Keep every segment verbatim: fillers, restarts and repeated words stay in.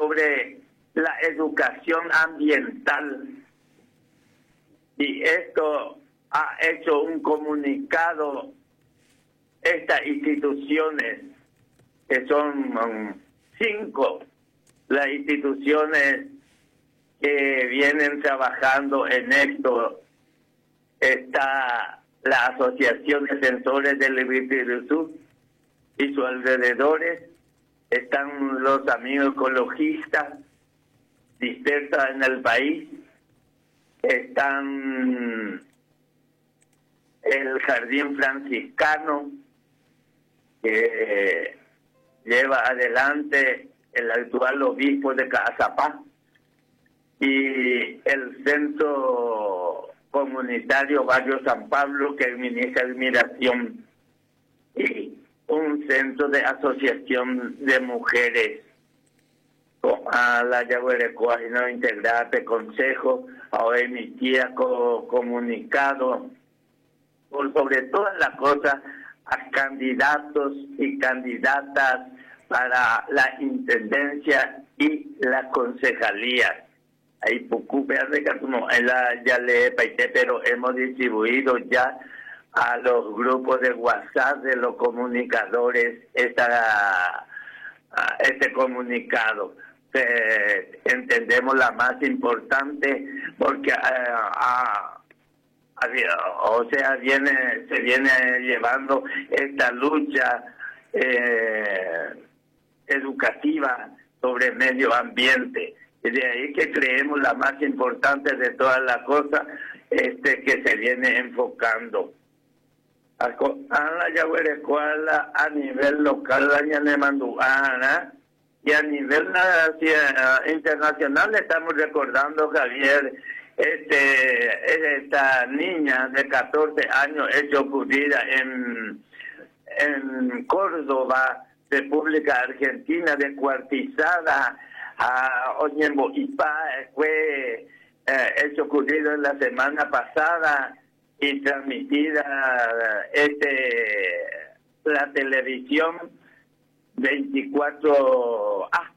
sobre la educación ambiental. Y esto ha hecho un comunicado estas instituciones, que son um, cinco las instituciones que vienen trabajando en esto. Está la Asociación de Defensores del Ibirú y sus alrededores, están los amigos ecologistas dispersos en el país, están el Jardín Franciscano, que lleva adelante el actual obispo de Cazapá, y el Centro Comunitario Barrio San Pablo, que administra Admiración, y un centro de asociación de mujeres, a la Yaguarecoa, y no integrante consejo, ahora emitía co comunicado, por sobre todas las cosas, a candidatos y candidatas para la intendencia y la concejalía. Ahí Pucupe como ya le paité, pero hemos distribuido ya a los grupos de WhatsApp de los comunicadores esta, este comunicado. Eh, entendemos la más importante porque eh, a, o sea, viene, se viene llevando esta lucha eh, educativa sobre medio ambiente. Y de ahí que creemos la más importante de todas las cosas, este que se viene enfocando. A la Yaguarecoala a nivel local, la Ñanemanduana, y a nivel internacional estamos recordando, Javier, este esta niña de catorce años hecho ocurrida en, en Córdoba, República Argentina, descuartizada a Oñembo Ipa, fue eh, hecho ocurrido en la semana pasada y transmitida este la televisión veinticuatro A,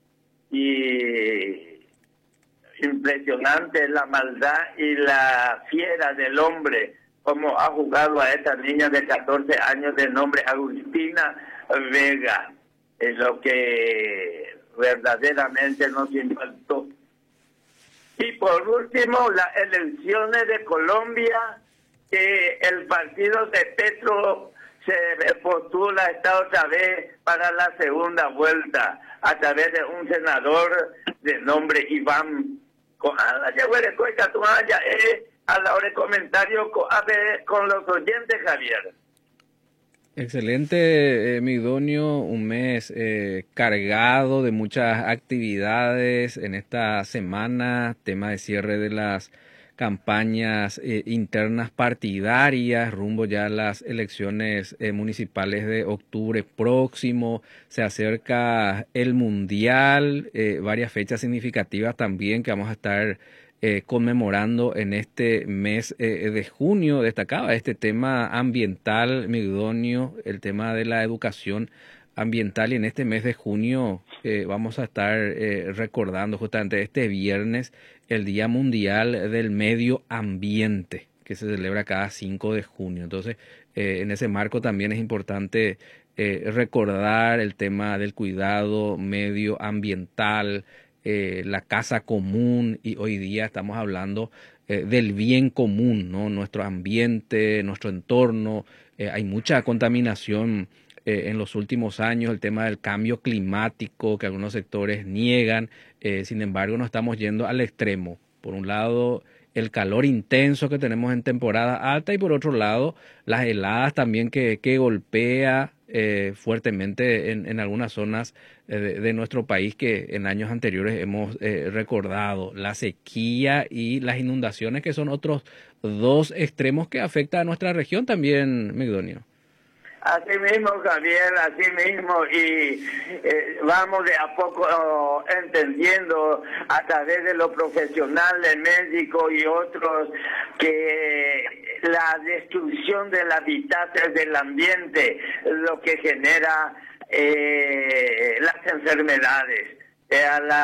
y impresionante la maldad y la fiera del hombre, como ha jugado a esta niña de catorce años de nombre Agustina Vega, es lo que verdaderamente nos impactó. Y por último, las elecciones de Colombia, que el partido de Petro se postula esta otra vez para la segunda vuelta a través de un senador de nombre Iván. A la hora de comentario con los oyentes, Javier. Excelente, eh, Migdonio, un mes eh, cargado de muchas actividades en esta semana, tema de cierre de las campañas eh, internas partidarias, rumbo ya a las elecciones eh, municipales de octubre próximo, se acerca el Mundial, eh, varias fechas significativas también que vamos a estar eh, conmemorando en este mes eh, de junio. Destacaba este tema ambiental, Migdonio, el tema de la educación ambiental, y en este mes de junio eh, vamos a estar eh, recordando justamente este viernes el Día Mundial del Medio Ambiente, que se celebra cada cinco de junio. Entonces, eh, en ese marco también es importante eh, recordar el tema del cuidado medioambiental, eh, la casa común, y hoy día estamos hablando eh, del bien común, ¿no? Nuestro ambiente, nuestro entorno, eh, hay mucha contaminación Eh, en los últimos años, el tema del cambio climático que algunos sectores niegan, eh, sin embargo nos estamos yendo al extremo. Por un lado, el calor intenso que tenemos en temporada alta, y por otro lado, las heladas también que, que golpea eh, fuertemente en, en algunas zonas eh, de, de nuestro país que en años anteriores hemos eh, recordado. La sequía y las inundaciones, que son otros dos extremos que afectan a nuestra región también, Migdonio. Así mismo, Javier, así mismo, y eh, vamos de a poco oh, entendiendo a través de los profesionales, médicos y otros, que la destrucción del hábitat del ambiente es lo que genera eh, las enfermedades. Eh, a la